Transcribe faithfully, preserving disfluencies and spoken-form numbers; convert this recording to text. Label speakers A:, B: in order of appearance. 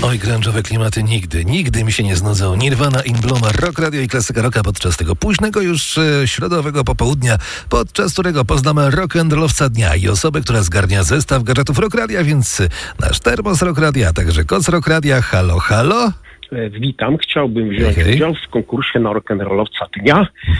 A: Oj, grunge'owe klimaty nigdy, nigdy mi się nie znudzą. Nirvana, In Bloom, Rock Radio i klasyka rocka podczas tego późnego już e, środowego popołudnia, podczas którego poznamy rock'n'rollowca dnia i osobę, która zgarnia zestaw gadżetów Rock Radia, więc nasz termos Rock Radia, a także koc Rock Radia. Halo, halo?
B: Witam, chciałbym wziąć
A: Hej.
B: udział w konkursie na rock'n'rollowca dnia.